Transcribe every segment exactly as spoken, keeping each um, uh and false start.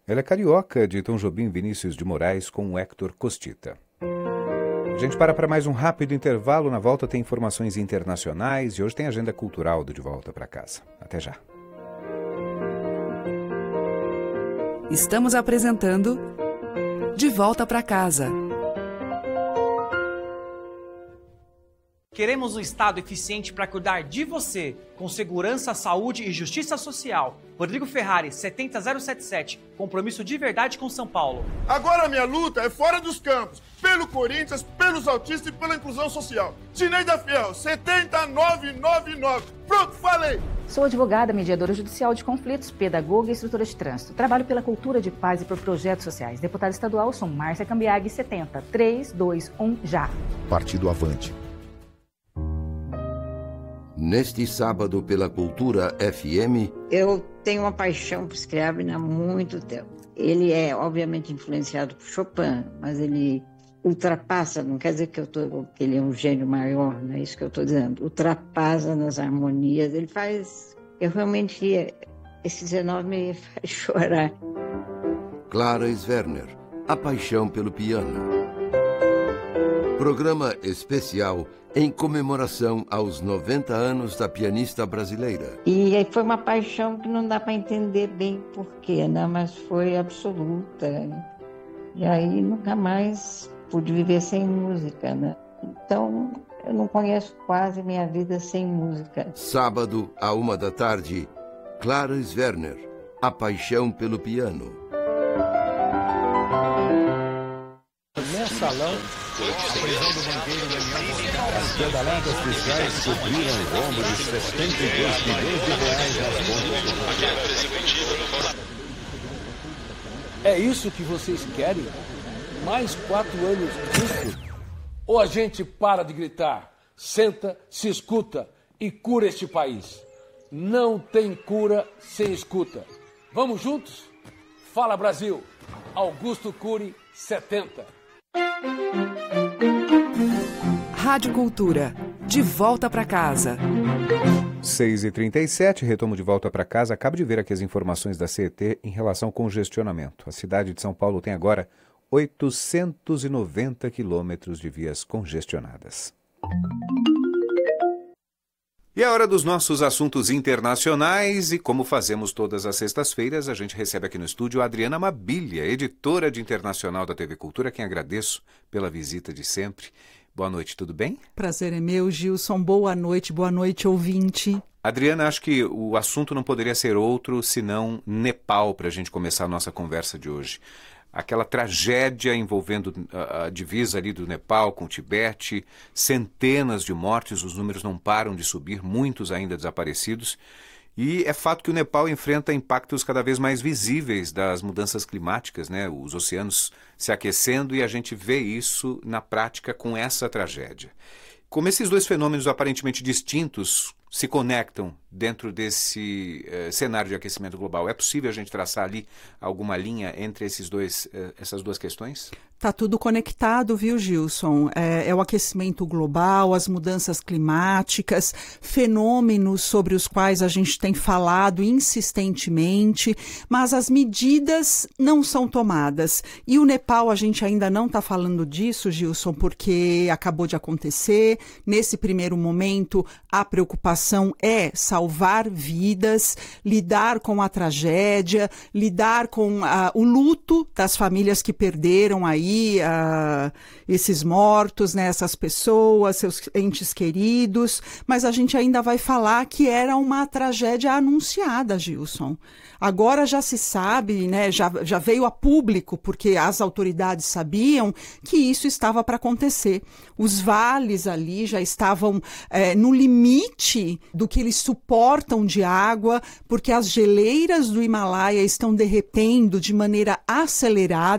Ela é carioca, de Tom Jobim Vinícius de Moraes, com o Héctor Costita. A gente para para mais um rápido intervalo. Na volta tem informações internacionais e hoje tem agenda cultural do De Volta para Casa. Até já. Estamos apresentando De Volta para Casa. Queremos um Estado eficiente para cuidar de você, com segurança, saúde e justiça social. Rodrigo Ferrari, setenta mil setenta e sete. Compromisso de verdade com São Paulo. Agora a minha luta é fora dos campos. Pelo Corinthians, pelos autistas e pela inclusão social. Dineida Fiel, setenta mil novecentos e noventa e nove. Pronto, falei! Sou advogada, mediadora judicial de conflitos, pedagoga e instrutora de trânsito. Trabalho pela cultura de paz e por projetos sociais. Deputada estadual, sou Márcia Cambiag, setenta, três, dois, um, já. Partido Avante. Neste sábado, pela Cultura F M... Eu tenho uma paixão por Scriabin há muito tempo. Ele é, obviamente, influenciado por Chopin, mas ele ultrapassa, não quer dizer que, eu tô, que ele é um gênio maior, não é isso que eu estou dizendo. Ultrapassa nas harmonias, ele faz... Eu realmente... Esse dezenove me faz chorar. Clara Sverner, A Paixão pelo Piano. Programa especial em comemoração aos noventa anos da pianista brasileira. E foi uma paixão que não dá para entender bem porquê, né? Mas foi absoluta. E aí nunca mais pude viver sem música, né? Então eu não conheço quase minha vida sem música. Sábado, à uma da tarde, Clara Sverner, A Paixão pelo Piano. No salão, a prisão do banqueiro Daniel, as pedaladas fiscais cobriram o rombo de setenta e dois milhões de reais nas contas. É isso que vocês querem? Mais quatro anos disso? Ou a gente para de gritar, senta, se escuta e cura este país? Não tem cura sem escuta. Vamos juntos? Fala, Brasil! Augusto Cury, setenta. Rádio Cultura, de volta para casa. seis e trinta e sete, retomo de volta para casa. Acabo de ver aqui as informações da C E T em relação ao congestionamento. A cidade de São Paulo tem agora oitocentos e noventa quilômetros de vias congestionadas. E é hora dos nossos assuntos internacionais e, como fazemos todas as sextas-feiras, a gente recebe aqui no estúdio a Adriana Mabilha, editora de internacional da T V Cultura, a quem agradeço pela visita de sempre. Boa noite, tudo bem? Prazer é meu, Gilson. Boa noite, boa noite, ouvinte. Adriana, acho que o assunto não poderia ser outro senão Nepal, para a gente começar a nossa conversa de hoje. Aquela tragédia envolvendo a, a divisa ali do Nepal com o Tibete, centenas de mortes, os números não param de subir, muitos ainda desaparecidos. E é fato que o Nepal enfrenta impactos cada vez mais visíveis das mudanças climáticas, né? Os oceanos se aquecendo e a gente vê isso na prática com essa tragédia. Como esses dois fenômenos aparentemente distintos se conectam dentro desse eh, cenário de aquecimento global, é possível a gente traçar ali alguma linha entre esses dois, eh, essas duas questões? Está tudo conectado, viu, Gilson? É, é o aquecimento global, as mudanças climáticas, fenômenos sobre os quais a gente tem falado insistentemente, mas as medidas não são tomadas. E o Nepal, a gente ainda não está falando disso, Gilson, porque acabou de acontecer. Nesse primeiro momento, a preocupação é salvar vidas, lidar com a tragédia, lidar com uh, o luto das famílias que perderam aí Uh, esses mortos, né, essas pessoas, seus entes queridos, mas a gente ainda vai falar que era uma tragédia anunciada, Gilson. Agora já se sabe, né, já, já veio a público, porque as autoridades sabiam que isso estava para acontecer. Os vales ali já estavam é, no limite do que eles suportam de água, porque as geleiras do Himalaia estão derretendo de maneira acelerada,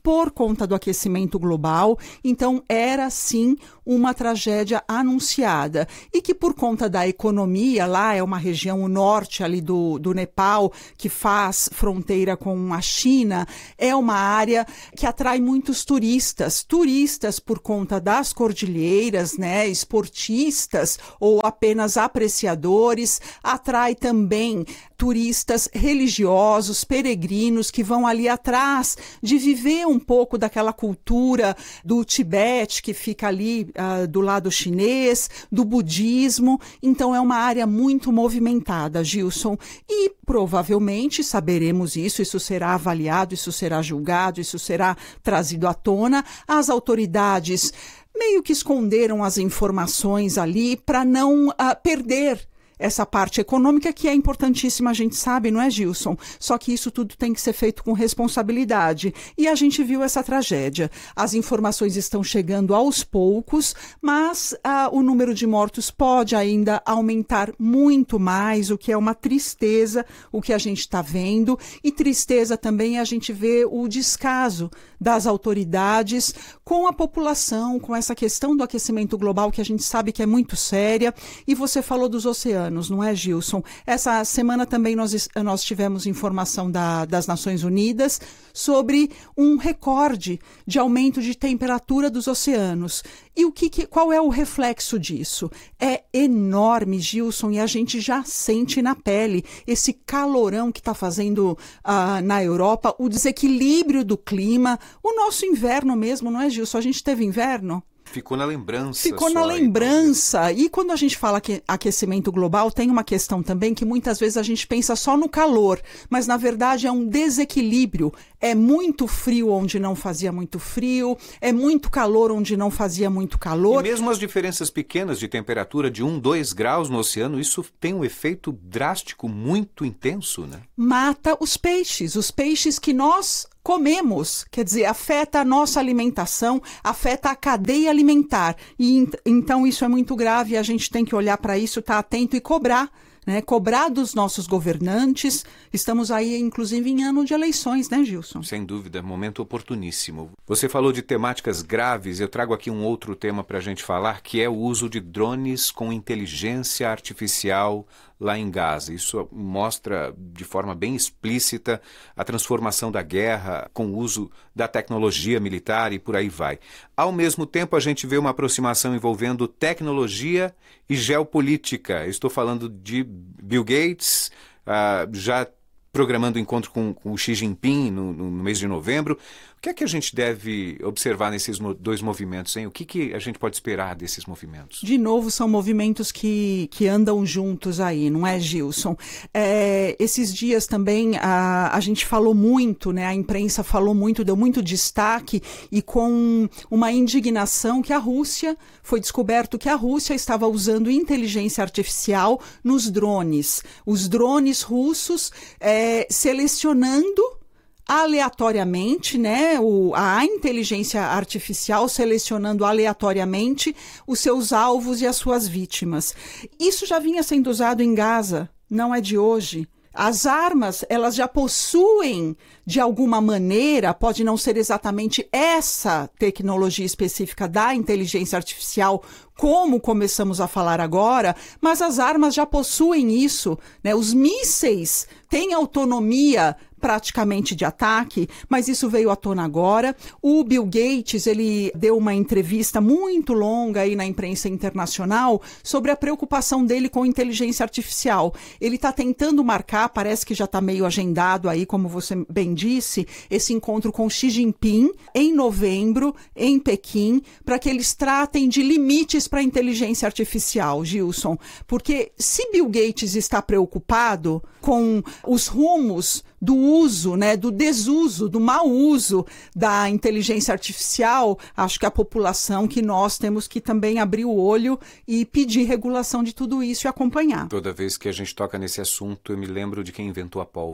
por conta do aquecimento global. Então, era sim uma tragédia anunciada. E que por conta da economia, lá é uma região, o norte ali do, do Nepal, que faz fronteira com a China, é uma área que atrai muitos turistas. Turistas por conta das cordilheiras, né, esportistas ou apenas apreciadores, atrai também turistas religiosos, peregrinos que vão ali atrás de viver um pouco daquela cultura do Tibete, que fica ali uh, do lado chinês, do budismo. Então é uma área muito movimentada, Gilson, e provavelmente saberemos isso, isso será avaliado, isso será julgado, isso será trazido à tona. As autoridades meio que esconderam as informações ali para não uh, perder essa parte econômica, que é importantíssima, a gente sabe, não é, Gilson? Só que isso tudo tem que ser feito com responsabilidade. E a gente viu essa tragédia. As informações estão chegando aos poucos, mas ah, o número de mortos pode ainda aumentar muito mais, o que é uma tristeza, o que a gente está vendo. E tristeza também é a gente ver o descaso das autoridades com a população, com essa questão do aquecimento global, que a gente sabe que é muito séria. E você falou dos oceanos, não é, Gilson? Essa semana também nós, nós tivemos informação da, das Nações Unidas sobre um recorde de aumento de temperatura dos oceanos. E o que, que, qual é o reflexo disso? É enorme, Gilson, e a gente já sente na pele esse calorão que está fazendo uh, na Europa, o desequilíbrio do clima, o nosso inverno mesmo, não é, Gilson? A gente teve inverno? Ficou na lembrança. Ficou na lembrança. Aí, e quando a gente fala que aquecimento global, tem uma questão também que muitas vezes a gente pensa só no calor, mas na verdade é um desequilíbrio. É muito frio onde não fazia muito frio, é muito calor onde não fazia muito calor. E mesmo as diferenças pequenas de temperatura de um, dois graus no oceano, isso tem um efeito drástico muito intenso, né? Mata os peixes, os peixes que nós comemos, quer dizer, afeta a nossa alimentação, afeta a cadeia alimentar. E então isso é muito grave e a gente tem que olhar para isso, estar atento e cobrar. Né, cobrar dos nossos governantes. Estamos aí, inclusive, em ano de eleições, né, Gilson? Sem dúvida, momento oportuníssimo. Você falou de temáticas graves, eu trago aqui um outro tema para a gente falar, que é o uso de drones com inteligência artificial lá em Gaza. Isso mostra de forma bem explícita a transformação da guerra com o uso da tecnologia militar e por aí vai. Ao mesmo tempo, a gente vê uma aproximação envolvendo tecnologia e geopolítica. Eu estou falando de Bill Gates, uh, já programando o encontro com, com o Xi Jinping no, no mês de novembro. O que é que a gente deve observar nesses mo- dois movimentos, hein? O que, que a gente pode esperar desses movimentos? De novo, são movimentos que, que andam juntos aí, não é, Gilson? É, esses dias também a, a gente falou muito, né? A imprensa falou muito, deu muito destaque e com uma indignação que a Rússia, foi descoberto que a Rússia estava usando inteligência artificial nos drones. Os drones russos é, selecionando aleatoriamente, né, o, a inteligência artificial selecionando aleatoriamente os seus alvos e as suas vítimas. Isso já vinha sendo usado em Gaza, não é de hoje. As armas, elas já possuem, de alguma maneira, pode não ser exatamente essa tecnologia específica da inteligência artificial, como começamos a falar agora, mas as armas já possuem isso, né? Os mísseis têm autonomia praticamente de ataque, mas isso veio à tona agora. O Bill Gates, ele deu uma entrevista muito longa aí na imprensa internacional sobre a preocupação dele com inteligência artificial. Ele está tentando marcar, parece que já está meio agendado aí, como você bem disse, esse encontro com Xi Jinping em novembro, em Pequim, para que eles tratem de limites para a inteligência artificial, Gilson. Porque se Bill Gates está preocupado com os rumos do uso, né, do desuso, do mau uso da inteligência artificial, acho que a população, que nós temos que também abrir o olho e pedir regulação de tudo isso e acompanhar. Toda vez que a gente toca nesse assunto, eu me lembro de quem inventou a pólvora.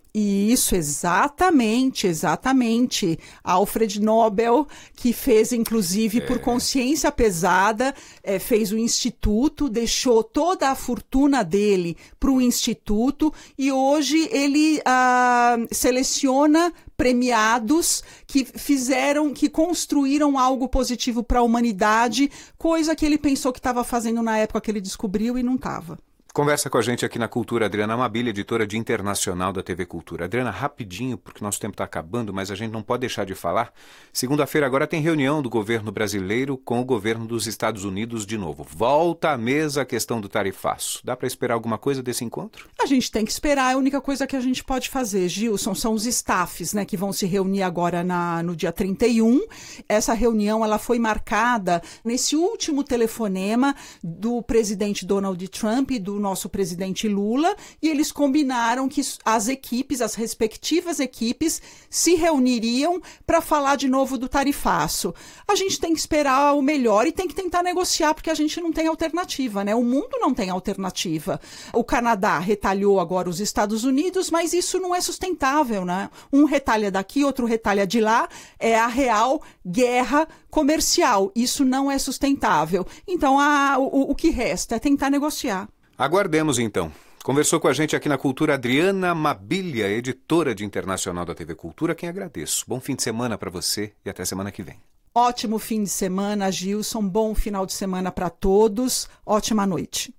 Isso, exatamente, exatamente. Alfred Nobel, que fez, inclusive, é. por consciência pesada, é, fez o Instituto, deixou toda a fortuna dele para o Instituto e hoje ele ah, seleciona premiados que fizeram, que construíram algo positivo para a humanidade, coisa que ele pensou que estava fazendo na época que ele descobriu e não estava. Conversa com a gente aqui na Cultura Adriana Amabile, editora de Internacional da T V Cultura. Adriana, rapidinho, porque nosso tempo está acabando, mas a gente não pode deixar de falar. Segunda-feira agora tem reunião do governo brasileiro com o governo dos Estados Unidos de novo. Volta à mesa a questão do tarifaço. Dá para esperar alguma coisa desse encontro? A gente tem que esperar. A única coisa que a gente pode fazer, Gilson, são os staffs, né, que vão se reunir agora na, no dia trinta e um. Essa reunião ela foi marcada nesse último telefonema do presidente Donald Trump e do nosso presidente Lula, e eles combinaram que as equipes, as respectivas equipes, se reuniriam para falar de novo do tarifaço. A gente tem que esperar o melhor e tem que tentar negociar, porque a gente não tem alternativa, né? O mundo não tem alternativa. O Canadá retalhou agora os Estados Unidos, mas isso não é sustentável, né? Um retalha daqui, outro retalha de lá, é a real guerra comercial. Isso não é sustentável. Então, a, o, o que resta é tentar negociar. Aguardemos então. Conversou com a gente aqui na Cultura Adriana Amabile, editora de Internacional da T V Cultura, quem agradeço. Bom fim de semana para você e até semana que vem. Ótimo fim de semana, Gilson. Bom final de semana para todos. Ótima noite.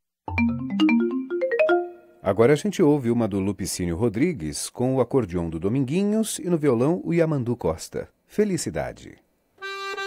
Agora a gente ouve uma do Lupicínio Rodrigues com o acordeão do Dominguinhos e no violão o Yamandu Costa. Felicidade.